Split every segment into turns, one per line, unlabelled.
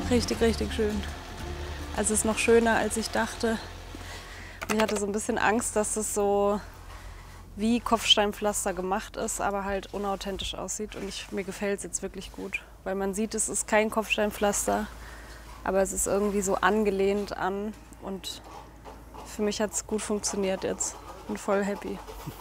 Richtig, richtig schön. Also es ist noch schöner, als ich dachte. Ich hatte so ein bisschen Angst, dass es so wie Kopfsteinpflaster gemacht ist, aber halt unauthentisch aussieht. Und mir gefällt es jetzt wirklich gut, weil man sieht, es ist kein Kopfsteinpflaster, aber es ist irgendwie so angelehnt an. Und für mich hat es gut funktioniert jetzt. Bin voll happy.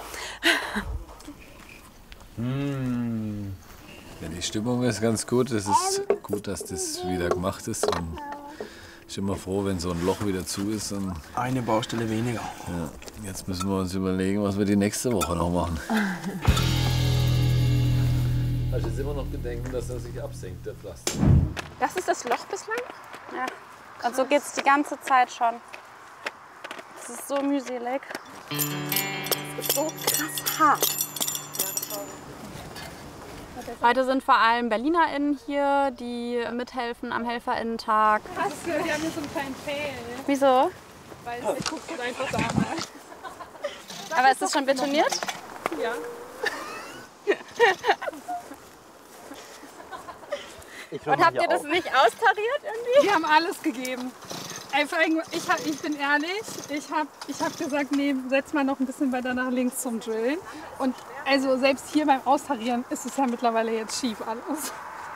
Ja, die Stimmung ist ganz gut. Es ist gut, dass das wieder gemacht ist. Und ich bin immer froh, wenn so ein Loch wieder zu ist. Und
eine Baustelle weniger.
ja, jetzt müssen wir uns überlegen, was wir die nächste Woche noch machen. Hast du jetzt immer noch Bedenken, dass er sich absenkt, der Pflaster?
Das ist das Loch bislang?
Ja. Und so geht's die ganze Zeit schon. Das ist so mühselig. Das ist so krass hart. Heute sind vor allem BerlinerInnen hier, die mithelfen am HelferInnen-Tag.
Krass, wir haben hier so einen kleinen Fail.
Wieso?
Weil ich guck's einfach da mal.
Aber ist das schon betoniert?
Ja.
Und habt ihr das nicht austariert irgendwie?
Wir haben alles gegeben. Einfach, ich bin ehrlich, ich hab gesagt, nee, setz mal noch ein bisschen weiter nach links zum Drillen. Und also selbst hier beim Austarieren ist es ja mittlerweile jetzt schief alles.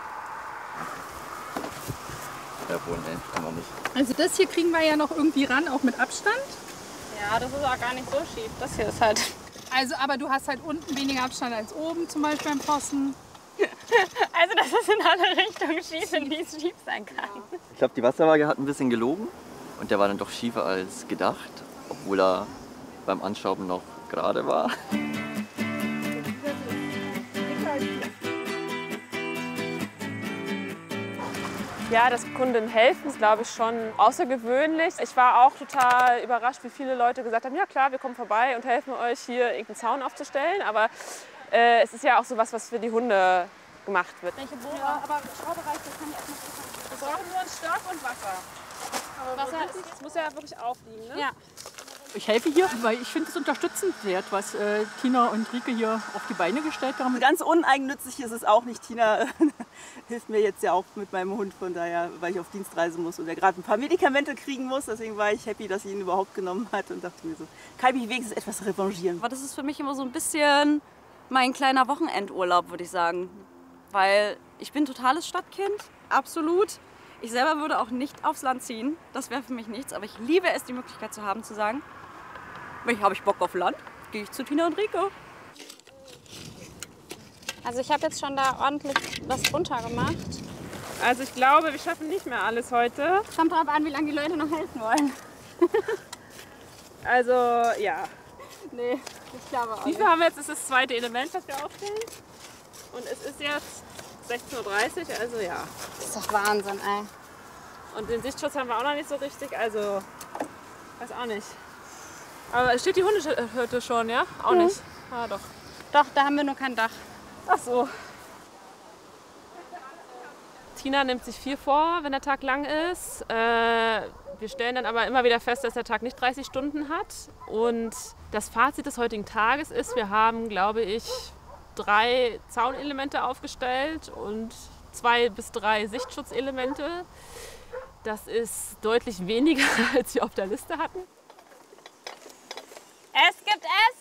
Ja, wohl, nee, kann man nicht.
Also das hier kriegen wir ja noch irgendwie ran, auch mit Abstand.
Ja, das ist auch gar nicht so schief. Das hier ist halt...
Also, aber du hast halt unten weniger Abstand als oben, zum Beispiel beim Pfosten.
Also das ist in alle Richtungen schief, wie es schief sein kann.
Ich glaube, die Wasserwaage hat ein bisschen gelogen und der war dann doch schiefer als gedacht, obwohl er beim Anschrauben noch gerade war.
Ja, dass Kunden helfen, ist, glaube ich, schon außergewöhnlich. Ich war auch total überrascht, wie viele Leute gesagt haben, ja klar, wir kommen vorbei und helfen euch, hier irgendeinen Zaun aufzustellen. Aber es ist ja auch so was für die Hunde gemacht wird.
Welche Bohrer? Ja, aber Schraubereich, das kann ich erstmal machen.
Wir brauchen nur einen Stock und Wasser. Wasser, das muss ja wirklich aufliegen, ne?
Ja.
Ich helfe hier, weil ich finde es unterstützenswert, was Tina und Rike hier auf die Beine gestellt haben.
Ganz uneigennützig ist es auch nicht. Tina hilft mir jetzt ja auch mit meinem Hund, von daher, weil ich auf Dienstreise muss und er gerade ein paar Medikamente kriegen muss. Deswegen war ich happy, dass sie ihn überhaupt genommen hat und dachte mir so, kann ich mich wenigstens etwas revanchieren.
Aber das ist für mich immer so ein bisschen mein kleiner Wochenendurlaub, würde ich sagen. Weil ich bin totales Stadtkind, absolut. Ich selber würde auch nicht aufs Land ziehen, das wäre für mich nichts. Aber ich liebe es, die Möglichkeit zu haben, zu sagen, habe ich Bock auf Land, gehe ich zu Tina und Rike.
Also ich habe jetzt schon da ordentlich was runter gemacht.
Also ich glaube, wir schaffen nicht mehr alles heute.
Kommt drauf an, wie lange die Leute noch helfen wollen.
Also ja.
Nee, ich glaube auch
Wie
nicht.
viel haben wir jetzt? Das ist das zweite Element, was wir aufstellen. Und es ist jetzt 16:30 Uhr, also ja.
Das ist doch Wahnsinn, ey.
Und den Sichtschutz haben wir auch noch nicht so richtig, also weiß auch nicht. Aber steht die Hundehütte schon, ja? Auch nicht? Ah, doch.
Doch, da haben wir nur kein Dach.
Ach so. Tina nimmt sich viel vor, wenn der Tag lang ist. Wir stellen dann aber immer wieder fest, dass der Tag nicht 30 Stunden hat. Und das Fazit des heutigen Tages ist, wir haben, glaube ich, 3 Zaunelemente aufgestellt und 2 bis 3 Sichtschutzelemente. Das ist deutlich weniger, als wir auf der Liste hatten.
Es gibt Essen!